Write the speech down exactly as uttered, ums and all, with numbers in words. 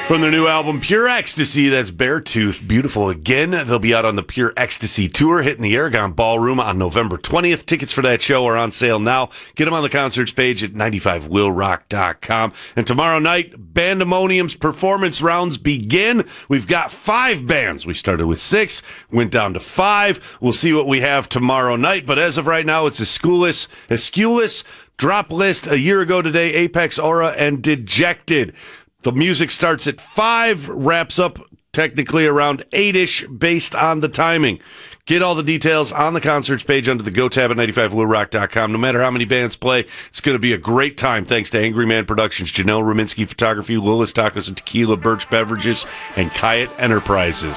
From their new album, Pure Ecstasy, that's Beartooth. Beautiful again. They'll be out on the Pure Ecstasy Tour, hitting the Aragon Ballroom on November twentieth. Tickets for that show are on sale now. Get them on the concerts page at ninety-five will rock dot com. And tomorrow night, Bandemonium's performance rounds begin. We've got five bands. We started with six, went down to five. We'll see what we have tomorrow night. But as of right now, it's Aeschylus, Aeschylus, Drop List, A Year Ago Today, Apex Aura, and Dejected. The music starts at five, wraps up technically around eight-ish based on the timing. Get all the details on the concerts page under the Go tab at ninety-five will rock dot com. No matter how many bands play, it's going to be a great time thanks to Angry Man Productions, Janelle Ruminski Photography, Lilis Tacos and Tequila, Birch Beverages, and Kayet Enterprises.